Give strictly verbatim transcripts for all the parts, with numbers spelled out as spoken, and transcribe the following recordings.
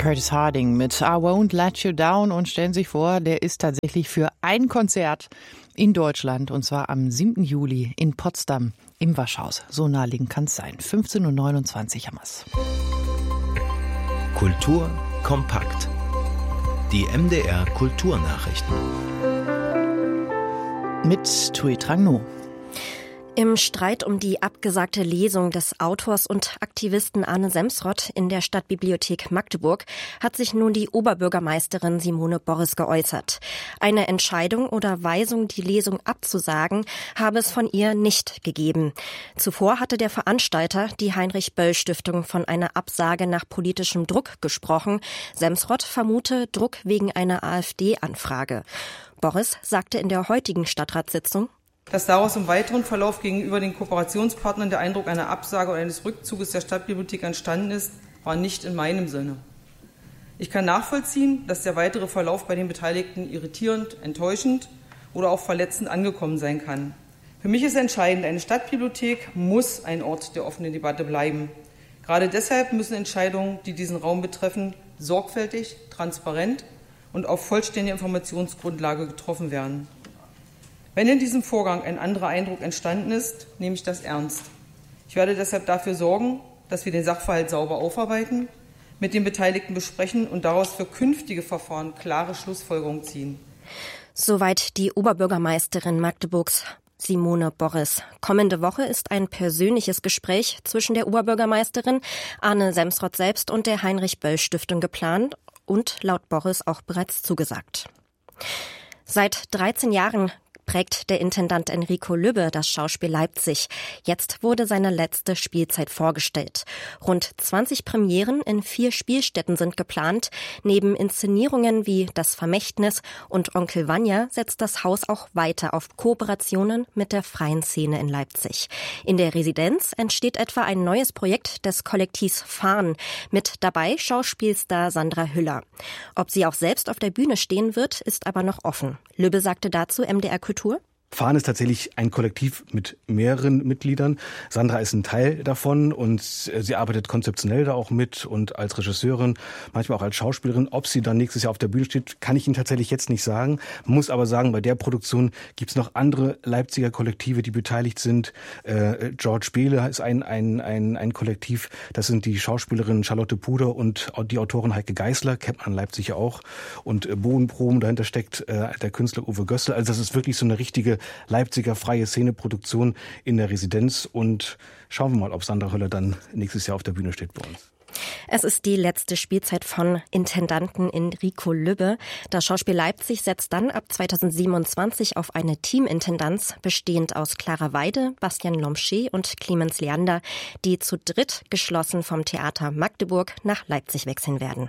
Curtis Harding mit I Won't Let You Down und stellen sich vor, der ist tatsächlich für ein Konzert in Deutschland und zwar am siebten Juli in Potsdam im Waschhaus. So naheliegend kann es sein. fünfzehn Uhr neunundzwanzig haben wir's. Kultur kompakt. Die M D R Kulturnachrichten. Mit Tui Trang No. Im Streit um die abgesagte Lesung des Autors und Aktivisten Arne Semsrott in der Stadtbibliothek Magdeburg hat sich nun die Oberbürgermeisterin Simone Borres geäußert. Eine Entscheidung oder Weisung, die Lesung abzusagen, habe es von ihr nicht gegeben. Zuvor hatte der Veranstalter, die Heinrich-Böll-Stiftung, von einer Absage nach politischem Druck gesprochen. Semsrott vermute Druck wegen einer AfD-Anfrage. Borres sagte in der heutigen Stadtratssitzung: Dass daraus im weiteren Verlauf gegenüber den Kooperationspartnern der Eindruck einer Absage oder eines Rückzuges der Stadtbibliothek entstanden ist, war nicht in meinem Sinne. Ich kann nachvollziehen, dass der weitere Verlauf bei den Beteiligten irritierend, enttäuschend oder auch verletzend angekommen sein kann. Für mich ist entscheidend, eine Stadtbibliothek muss ein Ort der offenen Debatte bleiben. Gerade deshalb müssen Entscheidungen, die diesen Raum betreffen, sorgfältig, transparent und auf vollständiger Informationsgrundlage getroffen werden. Wenn in diesem Vorgang ein anderer Eindruck entstanden ist, nehme ich das ernst. Ich werde deshalb dafür sorgen, dass wir den Sachverhalt sauber aufarbeiten, mit den Beteiligten besprechen und daraus für künftige Verfahren klare Schlussfolgerungen ziehen. Soweit die Oberbürgermeisterin Magdeburgs, Simone Borres. Kommende Woche ist ein persönliches Gespräch zwischen der Oberbürgermeisterin, Arne Semsrott selbst und der Heinrich-Böll-Stiftung geplant und laut Borres auch bereits zugesagt. Seit dreizehn Jahren prägt der Intendant Enrico Lübbe das Schauspiel Leipzig. Jetzt wurde seine letzte Spielzeit vorgestellt. Rund zwanzig Premieren in vier Spielstätten sind geplant. Neben Inszenierungen wie Das Vermächtnis und Onkel Vanya setzt das Haus auch weiter auf Kooperationen mit der freien Szene in Leipzig. In der Residenz entsteht etwa ein neues Projekt des Kollektivs Fahn. Mit dabei Schauspielstar Sandra Hüller. Ob sie auch selbst auf der Bühne stehen wird, ist aber noch offen. Lübbe sagte dazu M D R Kultur: Fahn ist tatsächlich ein Kollektiv mit mehreren Mitgliedern. Sandra ist ein Teil davon und sie arbeitet konzeptionell da auch mit und als Regisseurin, manchmal auch als Schauspielerin. Ob sie dann nächstes Jahr auf der Bühne steht, kann ich Ihnen tatsächlich jetzt nicht sagen. Muss aber sagen, bei der Produktion gibt es noch andere Leipziger Kollektive, die beteiligt sind. Äh, George Behle ist ein, ein, ein, ein Kollektiv. Das sind die Schauspielerin Charlotte Puder und die Autorin Heike Geißler, kennt man in Leipzig ja auch. Und äh, Bodenproben, dahinter steckt äh, der Künstler Uwe Gössel. Also das ist wirklich so eine richtige Leipziger freie Szeneproduktion in der Residenz und schauen wir mal, ob Sandra Hüller dann nächstes Jahr auf der Bühne steht bei uns. Es ist die letzte Spielzeit von Intendanten Enrico Lübbe. Das Schauspiel Leipzig setzt dann ab zweitausendsiebenundzwanzig auf eine Teamintendanz, bestehend aus Clara Weide, Bastian Lomsche und Clemens Leander, die zu dritt geschlossen vom Theater Magdeburg nach Leipzig wechseln werden.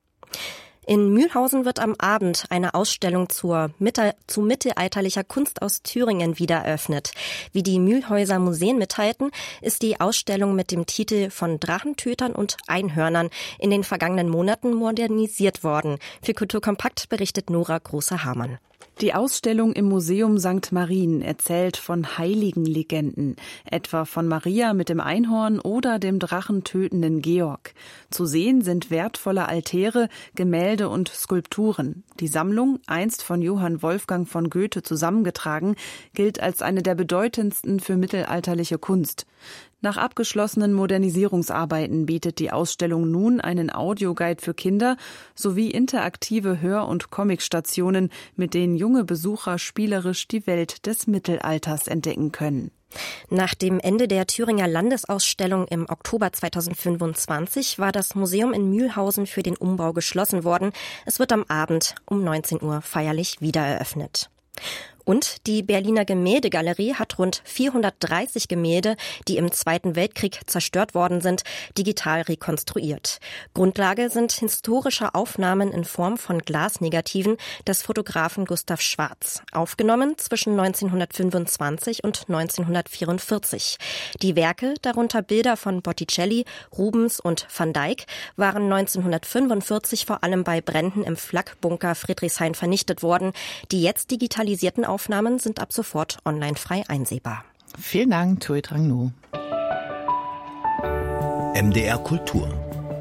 In Mühlhausen wird am Abend eine Ausstellung zur Mitte, zu mittelalterlicher Kunst aus Thüringen wieder eröffnet. Wie die Mühlhäuser Museen mitteilten, ist die Ausstellung mit dem Titel Von Drachentötern und Einhörnern in den vergangenen Monaten modernisiert worden. Für Kultur Kompakt berichtet Nora Große-Hamann. Die Ausstellung im Museum Sankt Marien erzählt von heiligen Legenden, etwa von Maria mit dem Einhorn oder dem drachentötenden Georg. Zu sehen sind wertvolle Altäre, Gemälde und Skulpturen. Die Sammlung, einst von Johann Wolfgang von Goethe zusammengetragen, gilt als eine der bedeutendsten für mittelalterliche Kunst. Nach abgeschlossenen Modernisierungsarbeiten bietet die Ausstellung nun einen Audioguide für Kinder sowie interaktive Hör- und Comicstationen, mit denen junge Besucher spielerisch die Welt des Mittelalters entdecken können. Nach dem Ende der Thüringer Landesausstellung im Oktober zweitausendfünfundzwanzig war das Museum in Mühlhausen für den Umbau geschlossen worden. Es wird am Abend um neunzehn Uhr feierlich wieder eröffnet. Und die Berliner Gemäldegalerie hat rund vierhundertdreißig Gemälde, die im Zweiten Weltkrieg zerstört worden sind, digital rekonstruiert. Grundlage sind historische Aufnahmen in Form von Glasnegativen des Fotografen Gustav Schwarz, aufgenommen zwischen neunzehnhundertfünfundzwanzig und neunzehnhundertvierundvierzig. Die Werke, darunter Bilder von Botticelli, Rubens und Van Dyck, waren neunzehnhundertfünfundvierzig vor allem bei Bränden im Flakbunker Friedrichshain vernichtet worden. Die jetzt digitalisierten Aufnahmen sind ab sofort online frei einsehbar. Vielen Dank, Tui Trang No. M D R Kultur.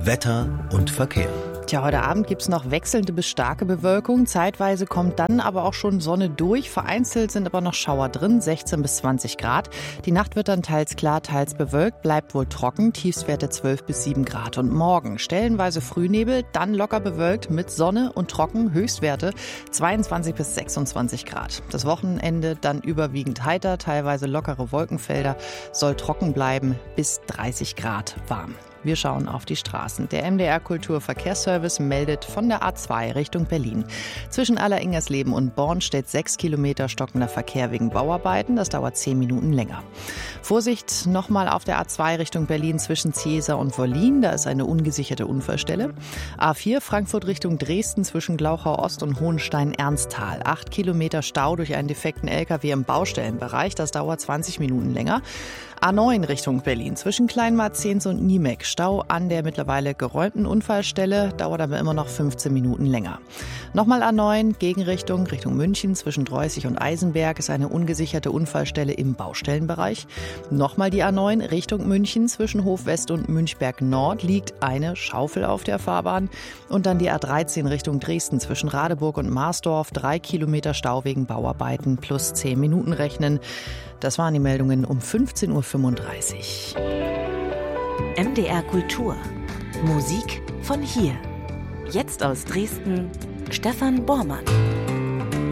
Wetter und Verkehr. Tja, heute Abend gibt's noch wechselnde bis starke Bewölkung. Zeitweise kommt dann aber auch schon Sonne durch. Vereinzelt sind aber noch Schauer drin, sechzehn bis zwanzig Grad. Die Nacht wird dann teils klar, teils bewölkt, bleibt wohl trocken. Tiefstwerte zwölf bis sieben Grad. Und morgen stellenweise Frühnebel, dann locker bewölkt mit Sonne und trocken. Höchstwerte zweiundzwanzig bis sechsundzwanzig Grad. Das Wochenende dann überwiegend heiter, teilweise lockere Wolkenfelder. Soll trocken bleiben, bis dreißig Grad warm. Wir schauen auf die Straßen. Der M D R Kulturverkehrsservice meldet von der A zwei Richtung Berlin. Zwischen Alleringersleben und Born steht sechs Kilometer stockender Verkehr wegen Bauarbeiten. Das dauert zehn Minuten länger. Vorsicht nochmal auf der A zwei Richtung Berlin zwischen Ziesa und Wollin. Da ist eine ungesicherte Unfallstelle. A vier Frankfurt Richtung Dresden zwischen Glauchau Ost und Hohenstein-Ernsthal. Acht Kilometer Stau durch einen defekten L K W im Baustellenbereich. Das dauert zwanzig Minuten länger. A neun Richtung Berlin zwischen Kleinmarzens und Niemek. Stau an der mittlerweile geräumten Unfallstelle, dauert aber immer noch fünfzehn Minuten länger. Nochmal A neun, Gegenrichtung, Richtung München zwischen Dreußig und Eisenberg ist eine ungesicherte Unfallstelle im Baustellenbereich. Nochmal die A neun, Richtung München zwischen Hof West und Münchberg Nord liegt eine Schaufel auf der Fahrbahn. Und dann die A dreizehn Richtung Dresden zwischen Radeburg und Marsdorf, drei Kilometer Stau wegen Bauarbeiten plus zehn Minuten rechnen. Das waren die Meldungen um fünfzehn Uhr fünfunddreißig. M D R Kultur. Musik von hier. Jetzt aus Dresden, Stefan Bormann.